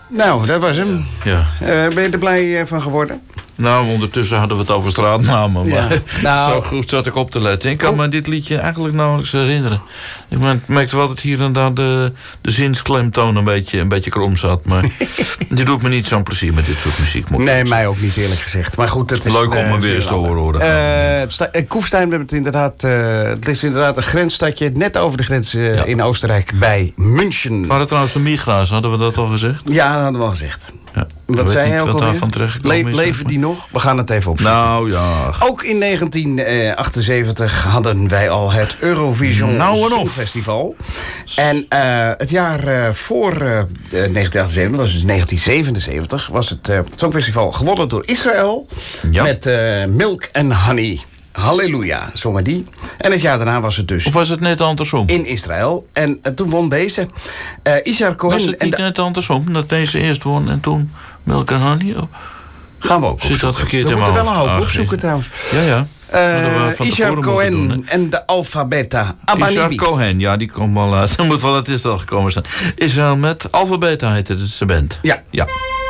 Nou, dat was hem. Ja. Ben je er blij van geworden? Nou, ondertussen hadden we het over straatnamen. Ja. Maar Nou, zo goed zat ik op te letten. Ik kan me dit liedje eigenlijk nauwelijks herinneren. Ik merkte wel dat hier en daar de zinsklemtoon een beetje krom zat. Maar die doet me niet zo'n plezier met dit soort muziek. Nee, mij ook niet eerlijk gezegd. Maar goed, het is leuk om hem weer eens te horen. Kufstein, we hebben het inderdaad. Het is inderdaad een grensstadje net over de grens in Oostenrijk bij München. Waren trouwens de migra's, hadden we dat al gezegd? Ja, dat hadden we al gezegd. Ja. Wat zei hij ook alweer? Daarvan terechtgekomen is. Leven die nog? We gaan het even opzoeken. Nou ja. Ook in 1978 hadden wij al het Eurovision Songfestival. En het jaar voor 1978, dat is dus 1977... was het Songfestival gewonnen door Israël. Ja. Met Milk and Honey. Halleluja, zongen die. En het jaar daarna was het dus... Of was het net andersom? In Israël. En toen won deze. Ishar Cohen... Was het niet net andersom? Dat deze eerst won en toen Milk and Honey? Gaan we ook opzoeken. Zit dat verkeerd in mijn hoofd? We moeten wel een hoop opzoeken trouwens. Ja. Ishar Cohen en de Alphabeta. Ishar Cohen, ja, die komt wel uit. Er moet wel uit Israël gekomen zijn. Israël met Alphabeta heette het, de band. Ja.